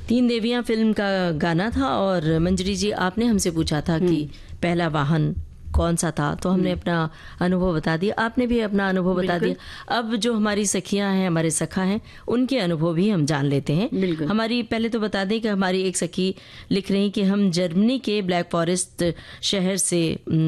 तीन देवियां फिल्म का गाना था और मंजरी जी आपने हमसे पूछा था कि पहला वाहन कौन सा था, तो हमने अपना अनुभव बता दिया, आपने भी अपना अनुभव बता दिया। अब जो हमारी सखियां हैं, हमारे सखा हैं, उनके अनुभव भी हम जान लेते हैं। हमारी पहले तो बता दें कि हमारी एक सखी लिख रही कि हम जर्मनी के ब्लैक फॉरेस्ट शहर से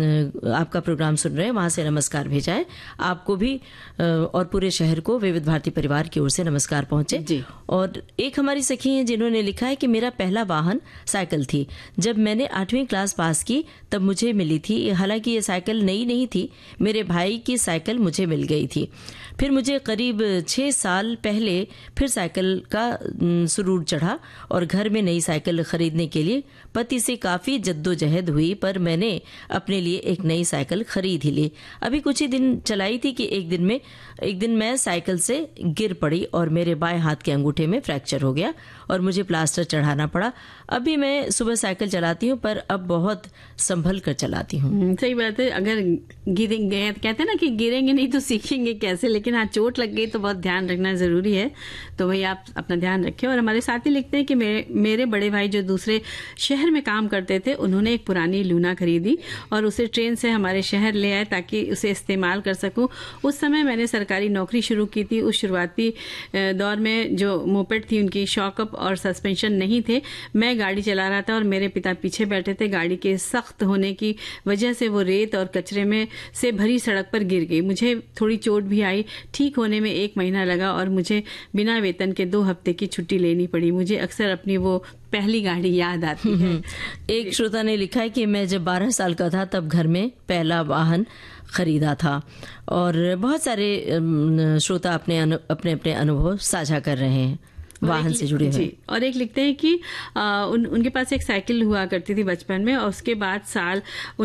आपका प्रोग्राम सुन रहे हैं, वहां से नमस्कार भेजा है। आपको भी और पूरे शहर को विविध भारती परिवार की ओर से नमस्कार पहुंचे। और एक हमारी सखी हैं जिन्होंने लिखा है कि मेरा पहला वाहन साइकिल थी। जब मैंने 8वीं क्लास पास की तब मुझे मिली थी। हालांकि ये साइकिल नई नहीं थी, मेरे भाई की साइकिल मुझे मिल गई थी। फिर मुझे करीब 6 साल पहले फिर साइकिल का सुरूर चढ़ा और घर में नई साइकिल खरीदने के लिए पति से काफ़ी जद्दोजहद हुई, पर मैंने अपने लिए एक नई साइकिल खरीद ही ली। अभी कुछ ही दिन चलाई थी कि एक दिन मैं साइकिल से गिर पड़ी और मेरे बाएं हाथ के अंगूठे में फ्रैक्चर हो गया और मुझे प्लास्टर चढ़ाना पड़ा। अभी मैं सुबह साइकिल चलाती हूँ, पर अब बहुत संभल कर चलाती हूँ। सही बात है। अगर गिरेंगे, कहते हैं ना कि गिरेंगे नहीं तो सीखेंगे कैसे, लेकिन हाँ चोट लग गई तो बहुत ध्यान रखना जरूरी है। तो वही आप अपना ध्यान रखें। और हमारे साथी लिखते हैं कि मेरे बड़े भाई जो दूसरे शहर में काम करते थे, उन्होंने एक पुरानी लूना खरीदी और उसे ट्रेन से हमारे शहर ले आए ताकि उसे इस्तेमाल कर सकूं। उस समय मैंने सरकारी नौकरी शुरू की थी। उस शुरुआती दौर में जो मोपेड थी उनकी शॉकअप और सस्पेंशन नहीं थे। मैं गाड़ी चला रहा था और मेरे पिता पीछे बैठे थे। गाड़ी के सख्त होने की वजह से वो रेत और कचरे में से भरी सड़क पर गिर गई। मुझे थोड़ी चोट भी आई। ठीक होने में 1 महीना लगा और मुझे बिना वेतन के 2 हफ्ते की छुट्टी लेनी पड़ी। मुझे अक्सर अपनी वो पहली गाड़ी याद आती है। एक श्रोता ने लिखा है कि मैं जब 12 साल का था तब घर में पहला वाहन खरीदा था। और बहुत सारे श्रोता अपने अपने अनुभव साझा कर रहे हैं वाहन से जुड़े हुए। और एक लिखते हैं कि उनके पास एक साइकिल हुआ करती थी बचपन में, और उसके बाद साल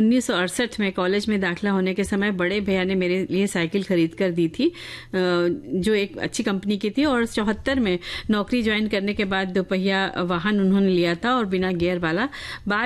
1968 में कॉलेज में दाखिला होने के समय बड़े भैया ने मेरे लिए साइकिल खरीद कर दी थी, जो एक अच्छी कंपनी की थी। और 74 में नौकरी ज्वाइन करने के बाद 2 पहिया वाहन उन्होंने लिया था और बिना गियर वाला। बाद